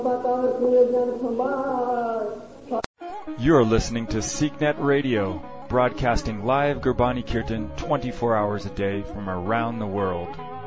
You are listening to SeekNet Radio, broadcasting live Gurbani Kirtan 24 hours a day from around the world.